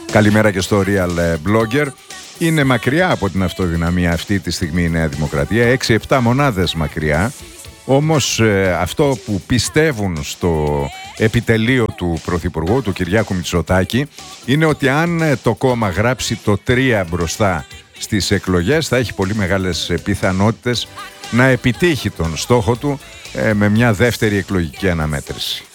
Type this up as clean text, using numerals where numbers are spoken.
Καλημέρα και στο Real Blogger. Είναι μακριά από την αυτοδυναμία αυτή τη στιγμή η Νέα Δημοκρατία, 6-7 μονάδες μακριά. Όμως αυτό που πιστεύουν στο επιτελείο του Πρωθυπουργού, του Κυριάκου Μητσοτάκη, είναι ότι αν το κόμμα γράψει το 3 μπροστά στις εκλογές, θα έχει πολύ μεγάλες πιθανότητες να επιτύχει τον στόχο του με μια δεύτερη εκλογική αναμέτρηση.